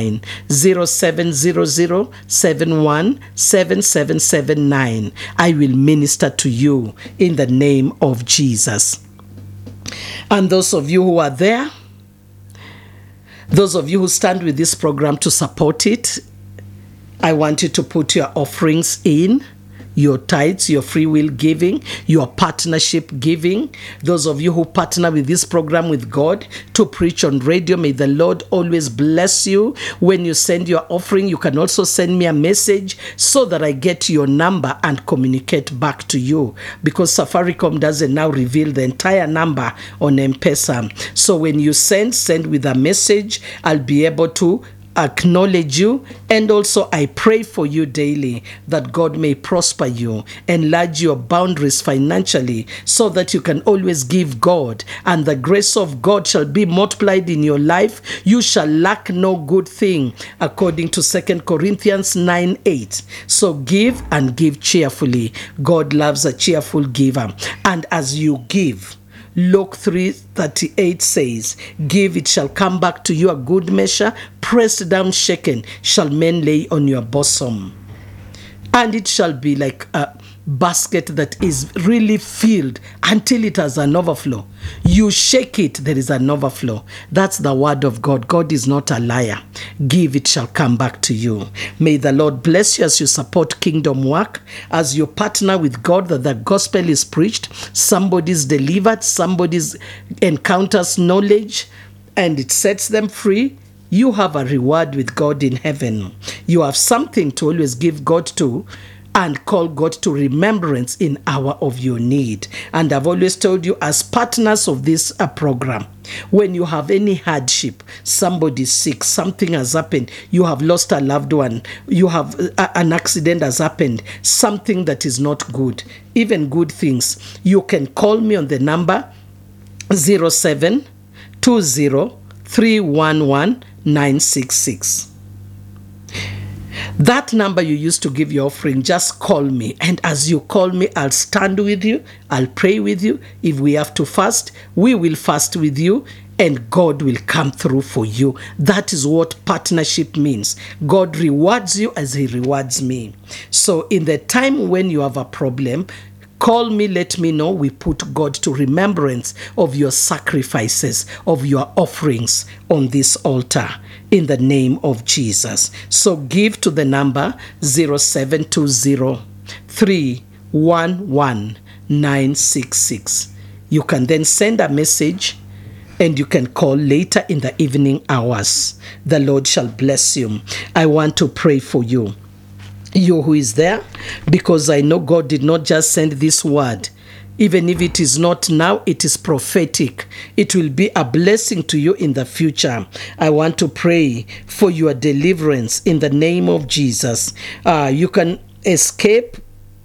0700717779. I will minister to you in the name of Jesus. And those of you who are there, those of you who stand with this program to support it, I want you to put your offerings in, your tithes, your free will giving, your partnership giving. Those of you who partner with this program with God to preach on radio, may the Lord always bless you. When you send your offering, you can also send me a message so that I get your number and communicate back to you, because Safaricom doesn't now reveal the entire number on M-Pesa. So when you send with a message, I'll be able to acknowledge you, and also I pray for you daily that God may prosper you, enlarge your boundaries financially, so that you can always give God, and the grace of God shall be multiplied in your life. You shall lack no good thing, according to 2 Corinthians 9:8. So give, and give cheerfully. God loves a cheerful giver. And as you give, Luke 3:38 says, give, it shall come back to you, a good measure, pressed down, shaken, shall men lay on your bosom. And it shall be like a basket that is really filled until it has an overflow. You shake it, there is an overflow. That's the word of God. God is not a liar. Give, it shall come back to you. May the Lord bless you as you support kingdom work, as you partner with God that the gospel is preached, somebody's delivered, somebody's encounters knowledge, and it sets them free. You have a reward with God in heaven. You have something to always give God to, and call God to remembrance in hour of your need. And I've always told you, as partners of this program, when you have any hardship, somebody's sick, something has happened, you have lost a loved one, you have an accident has happened, something that is not good, even good things, you can call me on the number 0720311966. That number you used to give your offering, just call me. And as you call me, I'll stand with you. I'll pray with you. If we have to fast, we will fast with you, and God will come through for you. That is what partnership means. God rewards you as He rewards me. So in the time when you have a problem, call me, let me know. We put God to remembrance of your sacrifices, of your offerings on this altar, in the name of Jesus. So give to the number 0720311966. You can then send a message, and you can call later in the evening hours. The Lord shall bless you. I want to pray for you. You who is there, because I know God did not just send this word. Even if it is not now, it is prophetic. It will be a blessing to you in the future. I want to pray for your deliverance in the name of Jesus. You can escape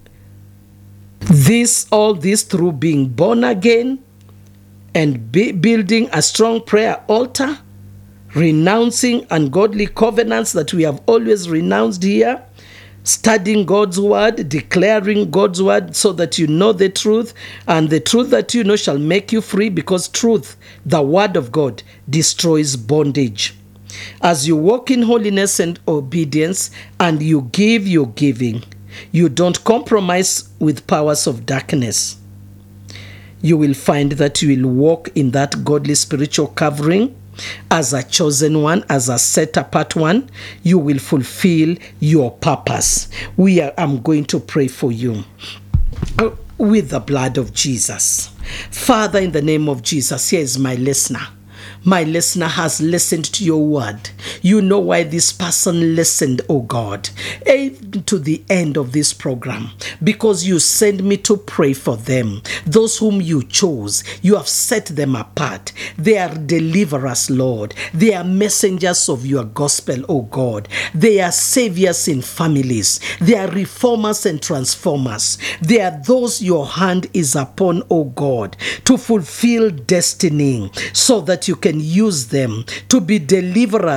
all this through being born again and building a strong prayer altar, renouncing ungodly covenants that we have always renounced here, studying God's word, declaring God's word so that you know the truth, and the truth that you know shall make you free, because truth, the word of God, destroys bondage. As you walk in holiness and obedience, and you give your giving, you don't compromise with powers of darkness. You will find that you will walk in that godly spiritual covering. As a chosen one, as a set apart one, you will fulfill your purpose. I'm going to pray for you with the blood of Jesus. Father, in the name of Jesus, here is my listener. My listener has listened to your word. You know why this person listened, oh God, to the end of this program, because you send me to pray for them. Those whom you chose, you have set them apart. They are deliverers, Lord. They are messengers of your gospel, oh God. They are saviors in families. They are reformers and transformers. They are those your hand is upon, oh God, to fulfill destiny, so that you can use them to be deliverers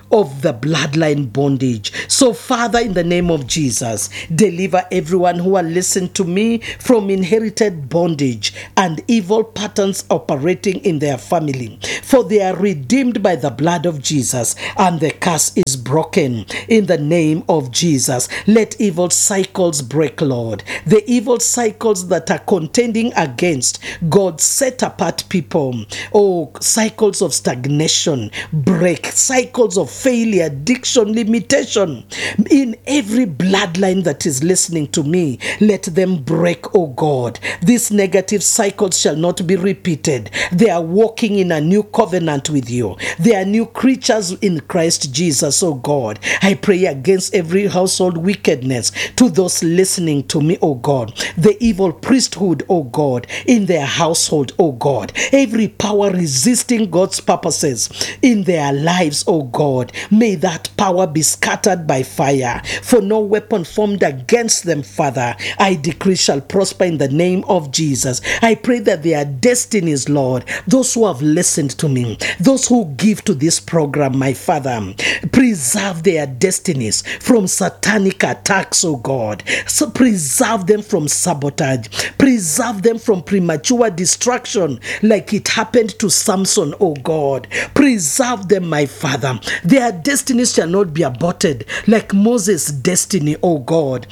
of the bloodline bondage. So, Father, in the name of Jesus, deliver everyone who are listening to me from inherited bondage and evil patterns operating in their family. For they are redeemed by the blood of Jesus, and the curse is broken in the name of Jesus. Let evil cycles break, Lord. The evil cycles that are contending against God's set apart people. Oh, cycles of stagnation break, cycles of failure, addiction, limitation in every bloodline that is listening to me. Let them break, oh God. These negative cycles shall not be repeated. They are walking in a new covenant with you. They are new creatures in Christ Jesus, oh God. I pray against every household wickedness to those listening to me, oh God. The evil priesthood, oh God, in their household, oh God. Every power resisting God's purposes in their lives, oh God. May that power be scattered by fire. For no weapon formed against them, Father, I decree shall prosper in the name of Jesus. I pray that their destinies, Lord, those who have listened to me, those who give to this program, my Father, preserve their destinies from satanic attacks, oh God. So preserve them from sabotage. Preserve them from premature destruction like it happened to Samson, oh God. Preserve them, my Father. Their destinies shall not be aborted like Moses' destiny, oh God.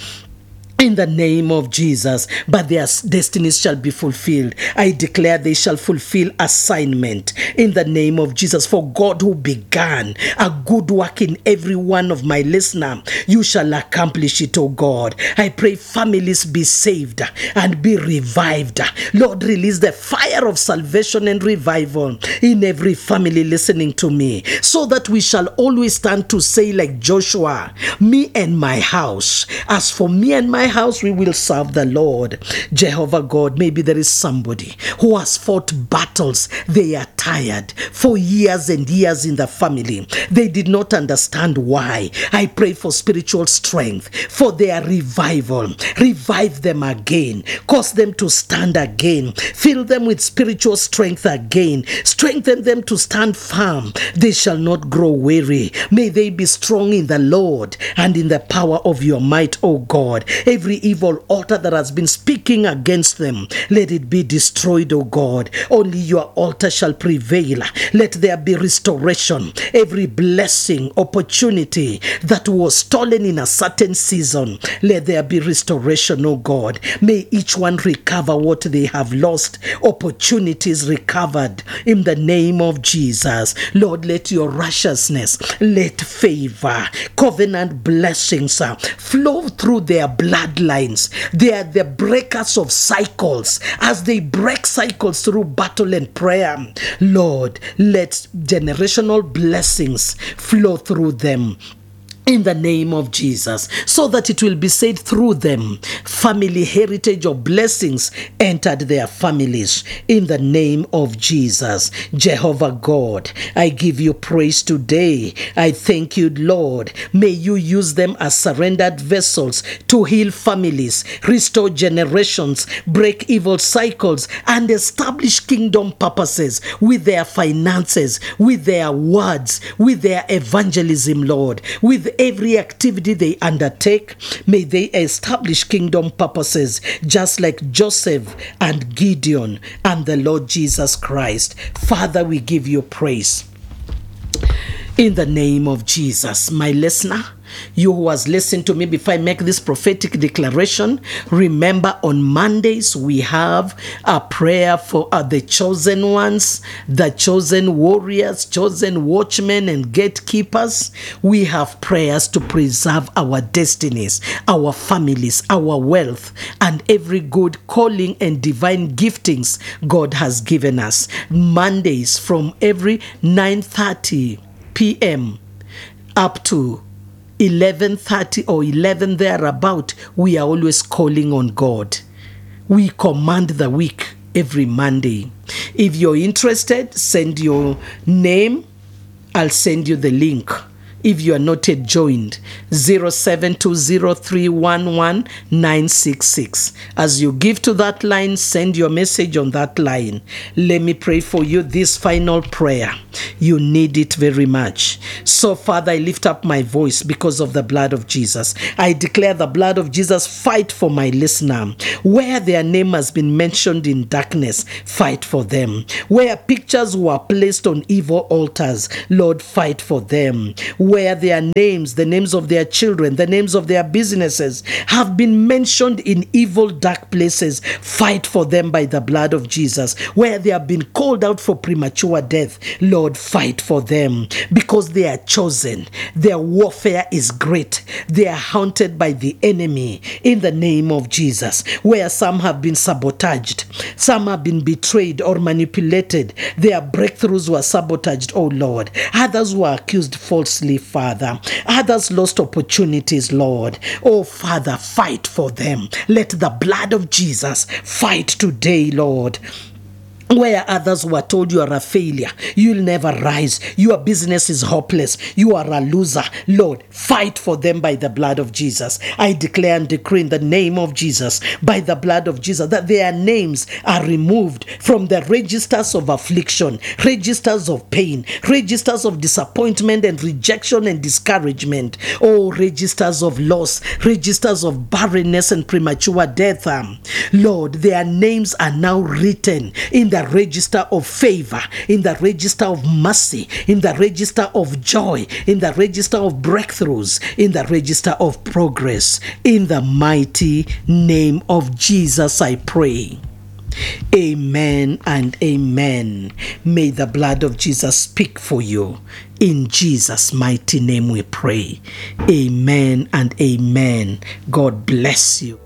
In the name of Jesus, but their destinies shall be fulfilled. I declare they shall fulfill assignment in the name of Jesus. For God who began a good work in every one of my listener, you shall accomplish it, oh God. I pray families be saved and be revived. Lord, release the fire of salvation and revival in every family listening to me, so that we shall always stand to say like Joshua, me and my house. As for me and my house, we will serve the Lord. Jehovah God, maybe there is somebody who has fought battles. They are tired for years and years in the family. They did not understand why. I pray for spiritual strength, for their revival. Revive them again. Cause them to stand again. Fill them with spiritual strength again. Strengthen them to stand firm. They shall not grow weary. May they be strong in the Lord and in the power of your might, O God. Every evil altar that has been speaking against them, let it be destroyed, O God. Only your altar shall prevail. Let there be restoration. Every blessing, opportunity that was stolen in a certain season, let there be restoration, O God. May each one recover what they have lost. Opportunities recovered in the name of Jesus. Lord, let your righteousness, let favor, covenant blessings flow through their bloodlines. They are the breakers of cycles. As they break cycles through battle and prayer, Lord, let generational blessings flow through them in the name of Jesus, so that it will be said through them, family heritage of blessings entered their families in the name of Jesus. Jehovah God, I give you praise today. I thank you, Lord. May you use them as surrendered vessels to heal families, restore generations, break evil cycles, and establish kingdom purposes with their finances, with their words, with their evangelism, Lord, with every activity they undertake. May they establish kingdom purposes just like Joseph and Gideon and the Lord Jesus Christ. Father, we give you praise. In the name of Jesus, my listener, you who has listened to me before I make this prophetic declaration, remember on Mondays we have a prayer for the chosen ones, the chosen warriors, chosen watchmen and gatekeepers. We have prayers to preserve our destinies, our families, our wealth, and every good calling and divine giftings God has given us. Mondays from every 9:30 p.m. up to 11:30 or 11 thereabout, we are always calling on God. We command the week every Monday. If you're interested, send your name. I'll send you the link if you are not yet joined, 0720311966. As you give to that line, send your message on that line. Let me pray for you this final prayer. You need it very much. So, Father, I lift up my voice because of the blood of Jesus. I declare the blood of Jesus, fight for my listener. Where their name has been mentioned in darkness, fight for them. Where pictures were placed on evil altars, Lord, fight for them. Where their names, the names of their children, the names of their businesses have been mentioned in evil dark places, fight for them by the blood of Jesus. Where they have been called out for premature death, Lord, fight for them because they are chosen. Their warfare is great. They are haunted by the enemy in the name of Jesus. Where some have been sabotaged, some have been betrayed or manipulated, their breakthroughs were sabotaged, oh Lord. Others were accused falsely, Father. Others lost opportunities, Lord. Oh Father, fight for them. Let the blood of Jesus fight today, Lord. Where others were told you are a failure, you'll never rise, your business is hopeless, you are a loser, Lord, fight for them by the blood of Jesus. I declare and decree in the name of Jesus, by the blood of Jesus, that their names are removed from the registers of affliction, registers of pain, registers of disappointment and rejection and discouragement, oh, registers of loss, registers of barrenness and premature death. Lord, their names are now written in the register of favor, in the register of mercy, in the register of joy, in the register of breakthroughs, in the register of progress. In the mighty name of Jesus, I pray. Amen and amen. May the blood of Jesus speak for you. In Jesus' mighty name we pray. Amen and amen. God bless you.